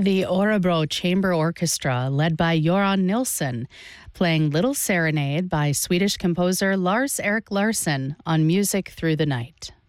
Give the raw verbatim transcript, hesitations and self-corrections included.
The Orebro Chamber Orchestra, led by Göran Nilsson, playing Little Serenade by Swedish composer Lars Erik Larsson on Music Through the Night.